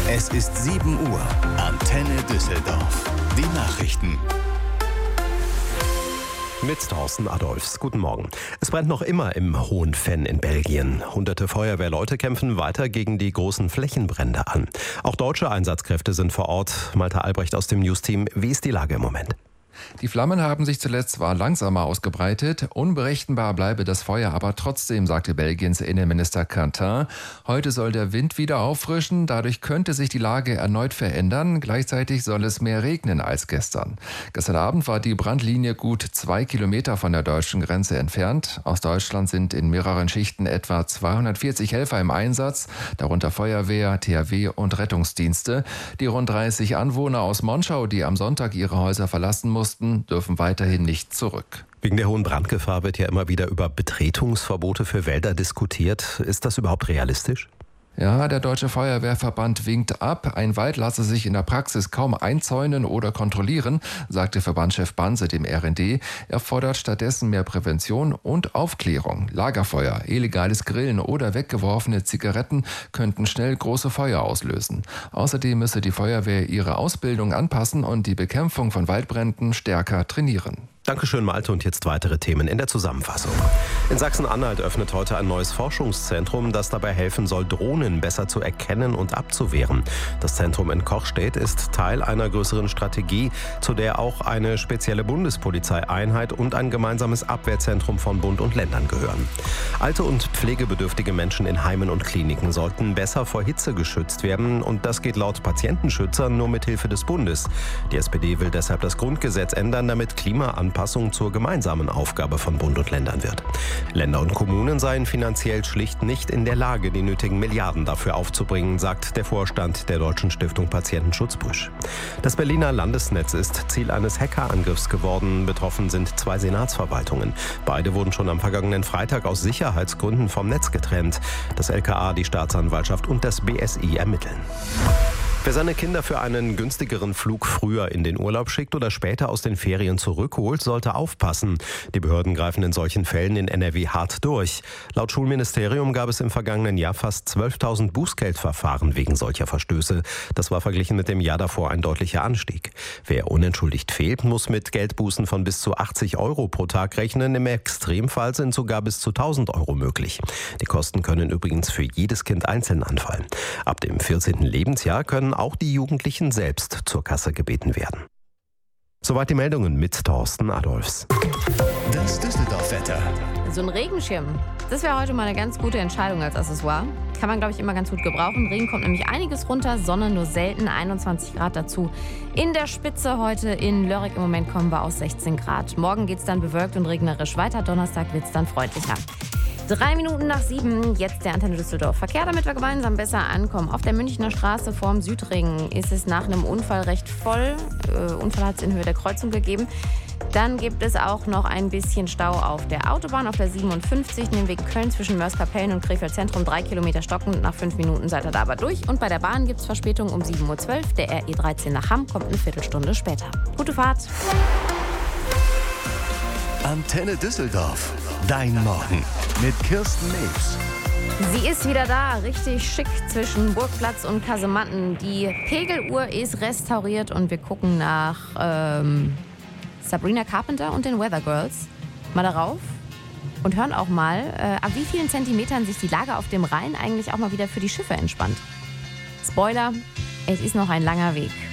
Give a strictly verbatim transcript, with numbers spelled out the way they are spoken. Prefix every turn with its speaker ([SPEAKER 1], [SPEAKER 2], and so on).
[SPEAKER 1] Es ist sieben Uhr. Antenne Düsseldorf. Die Nachrichten.
[SPEAKER 2] Mit Thorsten Adolfs. Guten Morgen. Es brennt noch immer im Hohenvenn in Belgien. Hunderte Feuerwehrleute kämpfen weiter gegen die großen Flächenbrände an. Auch deutsche Einsatzkräfte sind vor Ort. Malte Albrecht aus dem News-Team. Wie ist die Lage im Moment?
[SPEAKER 3] Die Flammen haben sich zuletzt zwar langsamer ausgebreitet, unberechenbar bleibe das Feuer aber trotzdem, sagte Belgiens Innenminister Quentin. Heute soll der Wind wieder auffrischen, dadurch könnte sich die Lage erneut verändern. Gleichzeitig soll es mehr regnen als gestern. Gestern Abend war die Brandlinie gut zwei Kilometer von der deutschen Grenze entfernt. Aus Deutschland sind in mehreren Schichten etwa zweihundertvierzig Helfer im Einsatz, darunter Feuerwehr, T H W und Rettungsdienste. Die rund dreißig Anwohner aus Monschau, die am Sonntag ihre Häuser verlassen mussten, dürfen weiterhin nicht zurück.
[SPEAKER 2] Wegen der hohen Brandgefahr wird ja immer wieder über Betretungsverbote für Wälder diskutiert. Ist das überhaupt realistisch?
[SPEAKER 3] Ja, der Deutsche Feuerwehrverband winkt ab. Ein Wald lasse sich in der Praxis kaum einzäunen oder kontrollieren, sagte Verbandschef Banse dem R N D. Er fordert stattdessen mehr Prävention und Aufklärung. Lagerfeuer, illegales Grillen oder weggeworfene Zigaretten könnten schnell große Feuer auslösen. Außerdem müsse die Feuerwehr ihre Ausbildung anpassen und die Bekämpfung von Waldbränden stärker trainieren.
[SPEAKER 2] Dankeschön, Malte. Und jetzt weitere Themen in der Zusammenfassung. In Sachsen-Anhalt öffnet heute ein neues Forschungszentrum, das dabei helfen soll, Drohnen besser zu erkennen und abzuwehren. Das Zentrum in Kochstedt ist Teil einer größeren Strategie, zu der auch eine spezielle Bundespolizeieinheit und ein gemeinsames Abwehrzentrum von Bund und Ländern gehören. Alte und pflegebedürftige Menschen in Heimen und Kliniken sollten besser vor Hitze geschützt werden. Und das geht laut Patientenschützern nur mit Hilfe des Bundes. Die S P D will deshalb das Grundgesetz ändern, damit Klimaanpassung zur gemeinsamen Aufgabe von Bund und Ländern wird. Länder und Kommunen seien finanziell schlicht nicht in der Lage, die nötigen Milliarden dafür aufzubringen, sagt der Vorstand der Deutschen Stiftung Patientenschutz Brüsch. Das Berliner Landesnetz ist Ziel eines Hackerangriffs geworden. Betroffen sind zwei Senatsverwaltungen. Beide wurden schon am vergangenen Freitag aus Sicherheitsgründen vom Netz getrennt. Das L K A, die Staatsanwaltschaft und das B S I ermitteln. Wer seine Kinder für einen günstigeren Flug früher in den Urlaub schickt oder später aus den Ferien zurückholt, sollte aufpassen. Die Behörden greifen in solchen Fällen in N R W hart durch. Laut Schulministerium gab es im vergangenen Jahr fast zwölftausend Bußgeldverfahren wegen solcher Verstöße. Das war verglichen mit dem Jahr davor ein deutlicher Anstieg. Wer unentschuldigt fehlt, muss mit Geldbußen von bis zu achtzig Euro pro Tag rechnen. Im Extremfall sind sogar bis zu tausend Euro möglich. Die Kosten können übrigens für jedes Kind einzeln anfallen. Ab dem vierzehnten Lebensjahr können auch die Jugendlichen selbst zur Kasse gebeten werden. Soweit die Meldungen mit Thorsten Adolfs.
[SPEAKER 1] Das Düsseldorf-Wetter.
[SPEAKER 4] So ein Regenschirm, das wäre heute mal eine ganz gute Entscheidung als Accessoire. Kann man, glaube ich, immer ganz gut gebrauchen. Regen kommt nämlich einiges runter, Sonne nur selten, einundzwanzig Grad dazu. In der Spitze heute in Lörrach im Moment kommen wir aus sechzehn Grad. Morgen geht es dann bewölkt und regnerisch weiter. Donnerstag wird es dann freundlicher. Drei Minuten nach sieben, jetzt der Antenne Düsseldorf Verkehr, damit wir gemeinsam besser ankommen. Auf der Münchner Straße vorm Südring ist es nach einem Unfall recht voll. Äh, Unfall hat es in Höhe der Kreuzung gegeben. Dann gibt es auch noch ein bisschen Stau auf der Autobahn, auf der siebenundfünfzig, den Weg Köln zwischen Mörs-Kapellen und Krefeld Zentrum. Drei Kilometer stockend, nach fünf Minuten seid ihr da aber durch. Und bei der Bahn gibt es Verspätung um sieben Uhr zwölf. Der R E dreizehn nach Hamm kommt eine Viertelstunde später. Gute Fahrt.
[SPEAKER 1] Antenne Düsseldorf. Dein Morgen mit Kirsten Neves.
[SPEAKER 4] Sie ist wieder da, richtig schick zwischen Burgplatz und Kasematten. Die Pegeluhr ist restauriert und wir gucken nach ähm, Sabrina Carpenter und den Weather Girls mal darauf und hören auch mal, äh, ab wie vielen Zentimetern sich die Lage auf dem Rhein eigentlich auch mal wieder für die Schiffe entspannt. Spoiler, es ist noch ein langer Weg.